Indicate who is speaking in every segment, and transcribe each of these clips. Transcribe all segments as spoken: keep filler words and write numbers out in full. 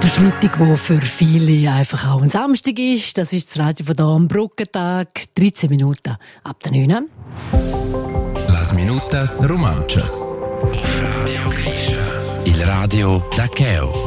Speaker 1: Der Freitag, der für viele einfach auch ein Samstag ist, das ist das Radio von hier am Brückentag. dreizehn Minuten ab der neun.
Speaker 2: Las minutas romanchas. Radio Grisha. Il radio da Cheo.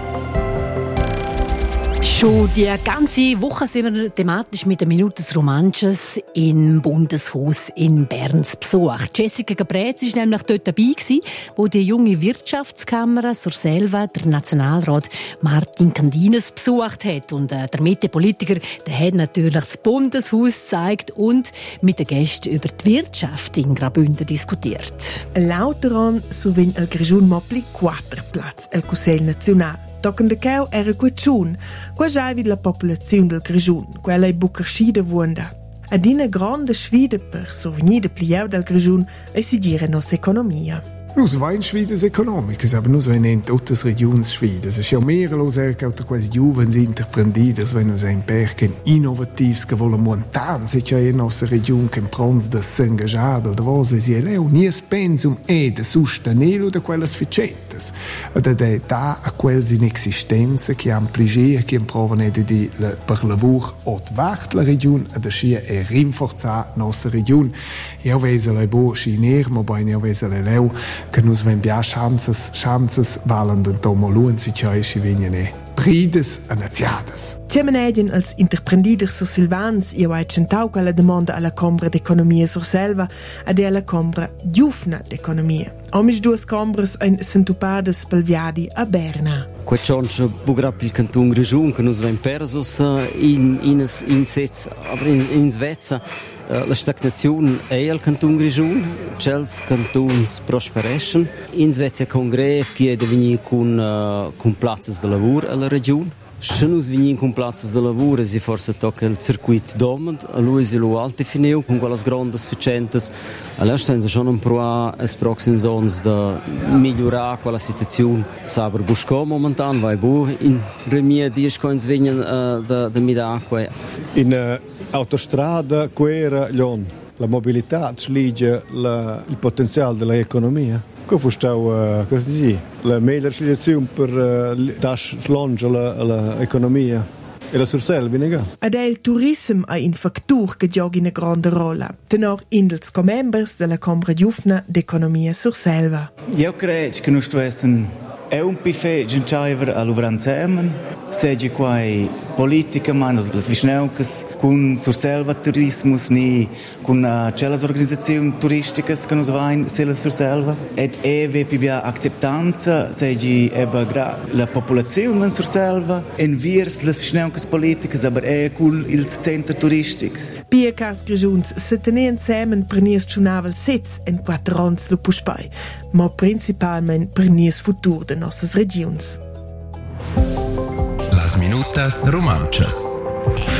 Speaker 1: Schon die ganze Woche sind wir thematisch mit den Minutes Romanches im Bundeshaus in Bern zu Besuch. Jessica Caprez war nämlich dort dabei, wo die junge Wirtschaftskammer Surselva der Nationalrat Martin Candines besucht hat. Und äh, der Mitte-Politiker der hat natürlich das Bundeshaus gezeigt und mit den Gästen über die Wirtschaft in Graubünden diskutiert.
Speaker 3: Lauteron sovint el Grischun mopli quattro plats el Cussegl Naziunal. Tochen de Cheu era quatschun, qua già vid la popolazione del Grischun, quella è bucascida vuonda. Ad una grande sfida per sovvenire de plieu del Grischun e si dire nostra economia.
Speaker 4: Nus vain sfidas economicas, aber nus vein todas regionssfidas. Es ist ja mehr los erca quasi juvens interprendidas, wenn nus ein perchen innovativs che vola montan, se c'è in nostra region che prons da s'engagiar da vose si eleu, nies pensum e de sustenelo de quellas facetas. Ed è da a quels in existenza che han pliger, che provan ed di per lavur ot vacht la region, ed ascia e rinforzar nostra region. Io vese le bo schiner, ma bei io vese le leu che nus ven bia chances chances valen den tomo luen si chai si vignene brides anaziadas.
Speaker 3: Cemenedien als interprendiders sur Silvans io hai centau che la domanda alla Combra d'Economia Surselva ed alla Combra Giufna d'Economia. Omis duas combras ein sentupades pel viadi a Berna.
Speaker 5: Quet choncha bugrap il canton Grischun che nus ven persos in in in Sitz, aber in in Svezia la stagnazione è al canton Grischun, cels cantons prosperescen. In Svezia congref chiede venir con uh, con places de lavoro alla regione. Se nus venir con places de lavoro si forse tocca il circuito domand, a lui si lo alti fineu con quelle grandes facentas. Allora stenza schon un pro es proxims ons da migliorare quella situazione. Saber busco momentan vai bu in remia dies coins venien uh, da da midacque.
Speaker 6: In uh, autostrada quera Lyon, la mobilità slige la, il potenziale dell'economia. Come fustau, uh, cosa dici? La meglio situazione per uh, das slonge l'economia. E la Surselva, nega?
Speaker 3: Ed è il turismo a in factur che gioca una grande rolla. Tenor indels comembers della Combra Giufna d'Economia Surselva.
Speaker 7: Io credo che noi stiamo è un pifè giuntaiver a Luvranzemen, segge quai politica man las visneucas con Surselva turismus ni con uh, celas organizzazioni turisticas che nos vain sella Surselva ed eve pibia acceptanza segge eba gra la popolazione in Surselva en virs las visneucas politicas aber è cool il centro turistics.
Speaker 3: Pia cars Grischuns se tenen semen per nies chunavel sitz en quattro ans lo puspai, ma principalment per nies futur de nossas regions.
Speaker 2: Las minutas romanchas.